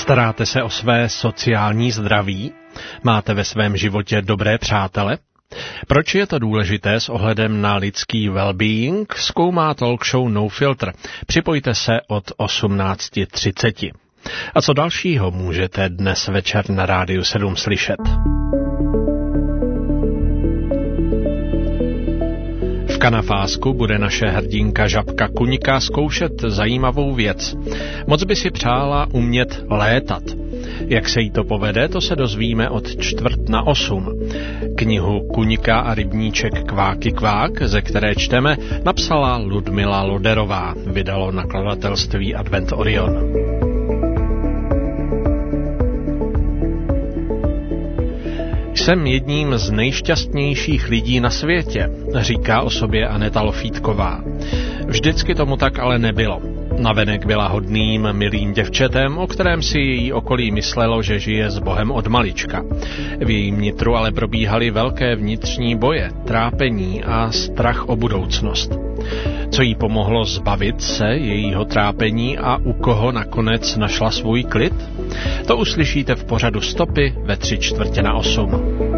Staráte se o své sociální zdraví? Máte ve svém životě dobré přátele? Proč je to důležité s ohledem na lidský well-being, zkoumá talk show No Filter. Připojte se od 18:30. A co dalšího můžete dnes večer na Rádiu 7 slyšet? V kanafásku bude naše hrdinka Žabka Kuňka zkoušet zajímavou věc. Moc by si přála umět létat. Jak se jí to povede, to se dozvíme od 7:45. Knihu Kuňka a rybníček Kváky kvák, ze které čteme, napsala Ludmila Loderová. Vydalo nakladatelství Advent Orion. Jsem jedním z nejšťastnějších lidí na světě, říká o sobě Aneta Lofítková. Vždycky tomu tak ale nebylo. Navenek byla hodným, milým děvčetem, o kterém si její okolí myslelo, že žije s Bohem od malička. V jejím nitru ale probíhaly velké vnitřní boje, trápení a strach o budoucnost. Co jí pomohlo zbavit se jejího trápení a u koho nakonec našla svůj klid? To uslyšíte v pořadu Stopy ve 7:45.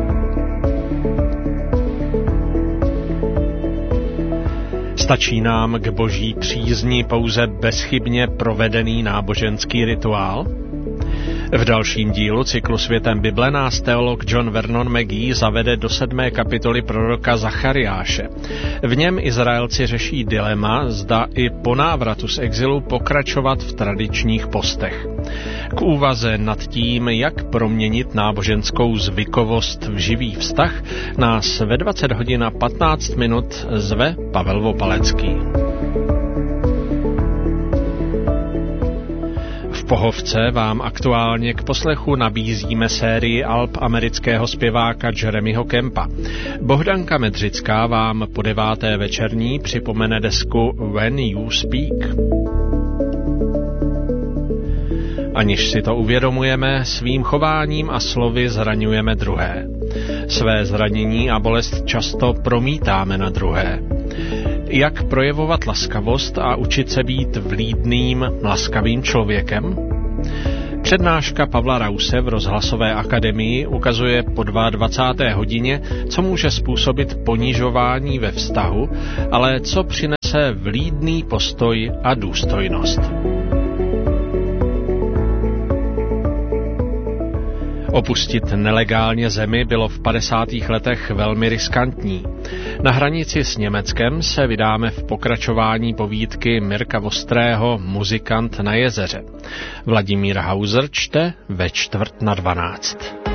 Stačí nám k boží přízni pouze bezchybně provedený náboženský rituál? V dalším dílu cyklu Světem Bible nás teolog John Vernon McGee zavede do 7. kapitoly proroka Zachariáše. V něm Izraelci řeší dilema, zda i po návratu z exilu pokračovat v tradičních postech. K úvaze nad tím, jak proměnit náboženskou zvykovost v živý vztah, nás ve 20:15 zve Pavel Vopalecký. V Pohovce vám aktuálně k poslechu nabízíme sérii alb amerického zpěváka Jeremyho Kempa. Bohdanka Medřická vám po 9. večerní připomene desku When You Speak. Aniž si to uvědomujeme, svým chováním a slovy zraňujeme druhé. Své zranění a bolest často promítáme na druhé. Jak projevovat laskavost a učit se být vlídným, laskavým člověkem? Přednáška Pavla Rause v Rozhlasové akademii ukazuje po 22. hodině, co může způsobit ponižování ve vztahu, ale co přinese vlídný postoj a důstojnost. Opustit nelegálně zemi bylo v 50. letech velmi riskantní. Na hranici s Německem se vydáme v pokračování povídky Mirka Vostrého Muzikant na jezeře. Vladimír Hauser čte ve 11:45.